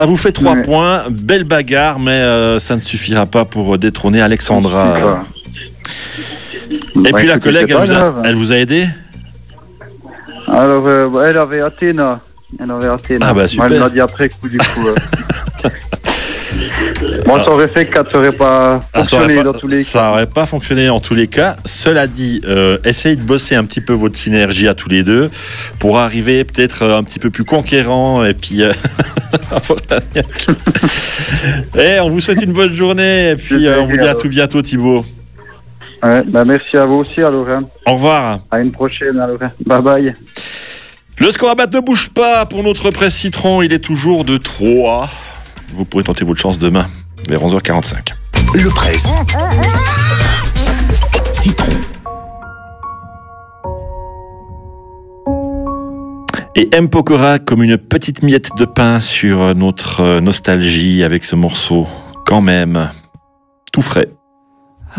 Ça vous fait 3 points. Belle bagarre, mais ça ne suffira pas pour détrôner Alexandra. Et puis la collègue, elle vous a aidé? Alors, elle avait Athéna. Ah bah super. Elle m'a dit après coup, du coup. Moi, ça aurait fait 4, ça aurait pas fonctionné dans tous les cas. Ça aurait pas fonctionné en tous les cas. Cela dit, essayez de bosser un petit peu votre synergie à tous les deux pour arriver peut-être un petit peu plus conquérant et puis et on vous souhaite une bonne journée et puis on vous dit à tout bientôt, Thibaut. Ouais, bah merci à vous aussi, alors. Au revoir. À une prochaine, alors. Bye bye. Le score à battre ne bouge pas pour notre presse citron, il est toujours de 3. Vous pourrez tenter votre chance demain, vers 11h45. Le presse citron. Et M. Pokora comme une petite miette de pain sur notre nostalgie avec ce morceau, quand même, tout frais.